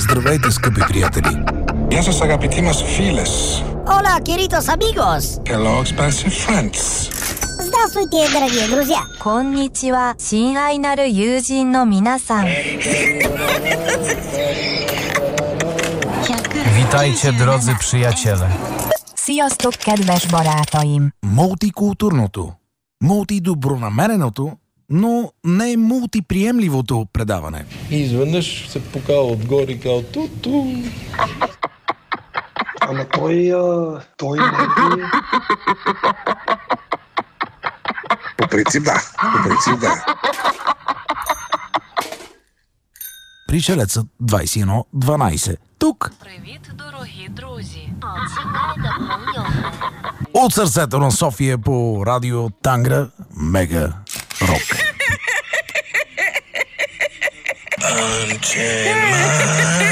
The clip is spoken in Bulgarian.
Здравейте, скъпи приятели! Γεια σας αγαπητοί μας φίλες. Hola, queridos amigos. Hello, expensive friends. Здравствуйте, дорогие друзья. こんにちは、親愛なる友人の皆さん。 Witajcie, drodzy przyjaciele. Sziasztok, kedves barátaim! Мултикултурното, мултидобронамереното, но не мултиприемливото предаване. И изведнъж се покава отгоре и казва ту-ту. Ама той не е... По принцип да. Пришелецът 2112. Тук. Привіт, дорогі друзі. От сърцето на София по радио Тангра Мега Рок.